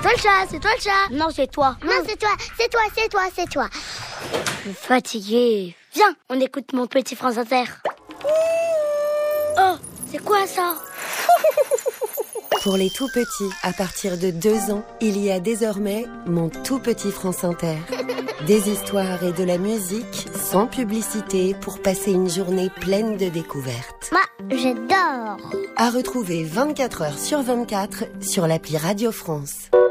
toi le chat, c'est toi le chat. Non, c'est toi. Non, c'est toi, c'est toi, c'est toi, c'est toi. Je suis fatiguée. Viens, on écoute Mon Petit France Inter. Oh, c'est quoi ça? Pour les tout petits, à partir de 2 ans, il y a désormais Mon Tout Petit France Inter. Des histoires et de la musique sans publicité pour passer une journée pleine de découvertes. Moi, j'adore. À retrouver 24 heures sur 24 sur l'appli Radio France.